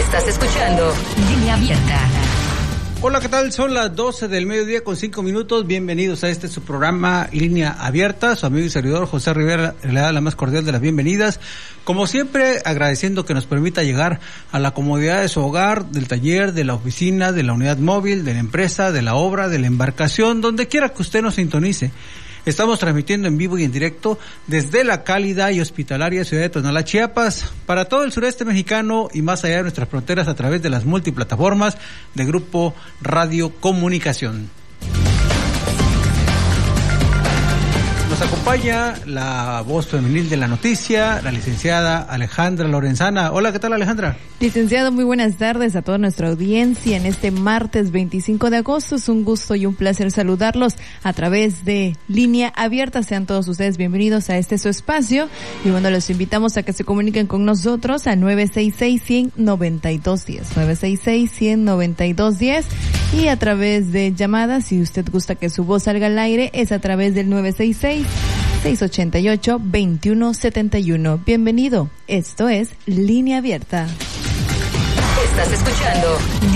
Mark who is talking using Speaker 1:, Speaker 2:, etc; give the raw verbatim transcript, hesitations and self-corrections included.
Speaker 1: Estás escuchando Línea Abierta.
Speaker 2: Hola, ¿qué tal? Son las doce del mediodía con cinco minutos. Bienvenidos a este su programa Línea Abierta. Su amigo y servidor José Rivera le da la más cordial de las bienvenidas. Como siempre, agradeciendo que nos permita llegar a la comodidad de su hogar, del taller, de la oficina, de la unidad móvil, de la empresa, de la obra, de la embarcación, donde quiera que usted nos sintonice. Estamos transmitiendo en vivo y en directo desde la cálida y hospitalaria ciudad de Tonalá, Chiapas, para todo el sureste mexicano y más allá de nuestras fronteras a través de las multiplataformas de Grupo Radio Comunicación. Nos acompaña la voz femenil de la noticia, la licenciada Alejandra Lorenzana. Hola, ¿qué tal, Alejandra?
Speaker 3: Licenciado, muy buenas tardes a toda nuestra audiencia en este martes veinticinco de agosto. Es un gusto y un placer saludarlos a través de Línea Abierta. Sean todos ustedes bienvenidos a este su espacio. Y bueno, los invitamos a que se comuniquen con nosotros a nueve seis seis, uno cero nueve dos uno cero, nueve seis seis, uno cero nueve dos uno cero, y a través de llamadas, si usted gusta que su voz salga al aire, es a través del nueve seis seis, seis ocho ocho, dos uno siete uno. Bienvenido. Esto es Línea Abierta.
Speaker 1: Estás escuchando